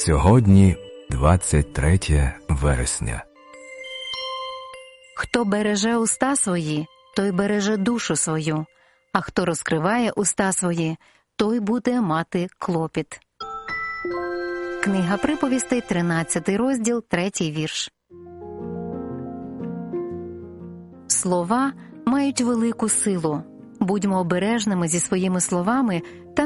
Сьогодні 23 вересня. Хто береже уста свої, той береже душу свою, а хто розкриває уста свої, той буде мати клопіт. Книга приповістей, 13 розділ, 3 вірш. Слова мають велику силу. Будьмо обережними зі своїми словами,